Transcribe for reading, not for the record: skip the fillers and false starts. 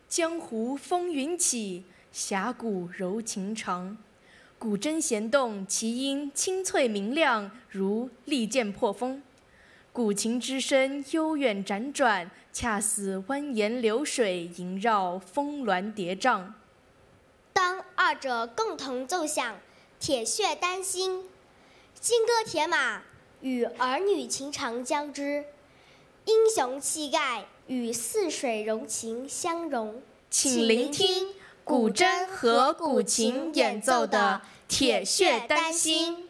江湖风云起，峡谷柔情长。古筝弦动，其音清脆明亮，如利剑破风。古琴之声悠远辗转，恰似蜿蜒流水萦绕峰峦叠嶂。 当二者共同奏响，铁血丹心，金戈铁马与儿女情长交织，英雄气概与似水柔情相融。 请聆听古筝和古琴演奏的《铁血丹心》。